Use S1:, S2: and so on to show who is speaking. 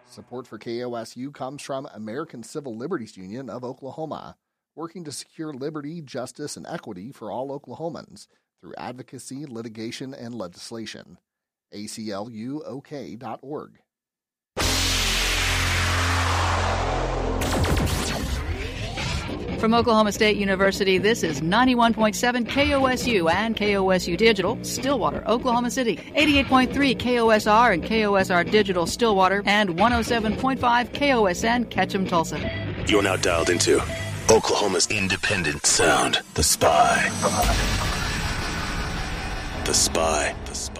S1: Support for KOSU comes from American Civil Liberties Union of Oklahoma, working to secure liberty, justice, and equity for all Oklahomans through advocacy, litigation, and legislation. ACLUOK.org.
S2: From Oklahoma State University, this is 91.7 KOSU and KOSU Digital, Stillwater, Oklahoma City, 88.3 KOSR and KOSR Digital, Stillwater, and 107.5 KOSN, Ketchum, Tulsa.
S3: You're now dialed into Oklahoma's independent sound, The Spy. The Spy. The Spy.